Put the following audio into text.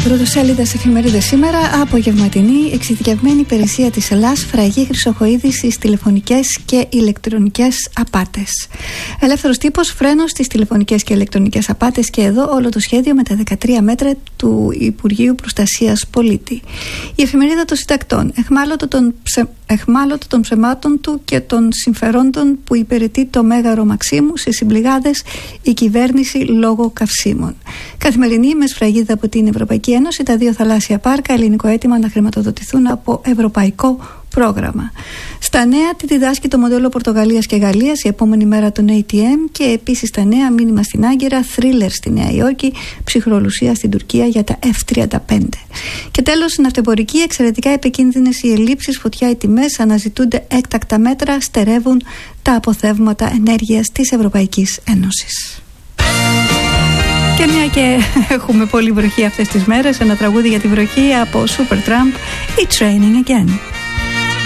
Πρωτοσέλιδες εφημερίδες σήμερα. Απογευματινή εξειδικευμένη υπηρεσία της Ελλάς φραγή Χρυσοχοΐδη στις τηλεφωνικές και ηλεκτρονικές απάτες. Ελεύθερος τύπος, φρένος στις τηλεφωνικές και ηλεκτρονικές απάτες. Και εδώ όλο το σχέδιο με τα 13 μέτρα του Υπουργείου Προστασίας Πολίτη. Η εφημερίδα των συντακτών, εχμάλωτο των ψεμάτων του και των συμφερόντων που υπηρετεί το Μέγαρο Μαξίμου σε συμπληγάδες η κυβέρνηση λόγω καυσίμων. Καθημερινή με σφραγίδα από την Ευρωπαϊκή Ένωση, τα δύο θαλάσσια πάρκα, ελληνικό αίτημα να χρηματοδοτηθούν από ευρωπαϊκό πρόγραμμα. Στα νέα, τι διδάσκει το μοντέλο Πορτογαλίας και Γαλλίας, η επόμενη μέρα των ATM, και επίσης στα νέα, μήνυμα στην Άγκυρα, θρίλερ στη Νέα Υόρκη, ψυχρολουσία στην Τουρκία για τα F-35. Και τέλος, ναυτεμπορική, εξαιρετικά επικίνδυνες οι ελλείψεις, φωτιά οι τιμές, αναζητούνται έκτακτα μέτρα, στερεύουν τα αποθεύματα ενέργειας της Ευρωπαϊκής Ένωσης. Και μια και έχουμε πολύ βροχή αυτές τις μέρες, ένα τραγούδι για τη βροχή από Supertramp, It's Raining Again.